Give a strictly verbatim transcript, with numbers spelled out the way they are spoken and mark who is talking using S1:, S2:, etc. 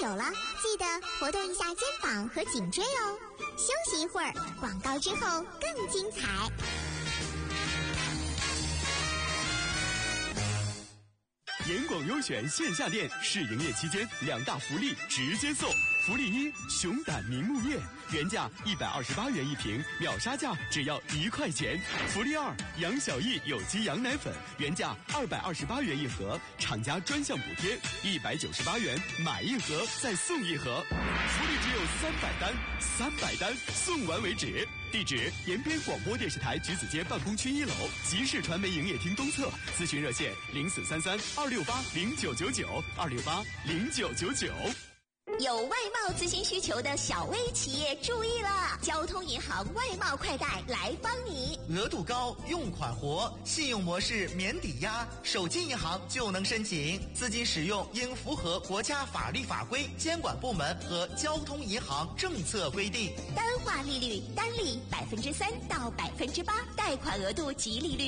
S1: 了，记得活动一下肩膀和颈椎哦。休息一会儿，广告之后更精彩。
S2: 严广优选线下店试营业期间两大福利直接送。福利一：熊胆明目叶，原价一百二十八元一瓶，秒杀价只要一块钱。福利二：杨小艺有机羊奶粉，原价二百二十八元一盒，厂家专项补贴一百九十八元，买一盒再送一盒。福利只有三百单，三百单送完为止。地址：延边广播电视台橘子街办公区一楼，集市传媒营业厅东侧。咨询热线：零四三三二六八零九九九二六八零九九九。
S3: 有外贸咨询需求的小微企业注意了，交通银行外贸快贷来帮你。
S4: 额度高，用款活，信用模式免抵押，手机银行就能申请。资金使用应符合国家法律法规、监管部门和交通银行政策规定。
S3: 单化利率单利百分之三到百分之八，贷款额度及利率